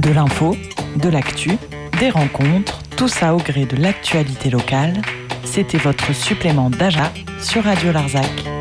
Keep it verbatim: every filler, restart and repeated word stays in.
De l'info, de l'actu, des rencontres, tout ça au gré de l'actualité locale. C'était votre supplément d'A J A sur Radio Larzac.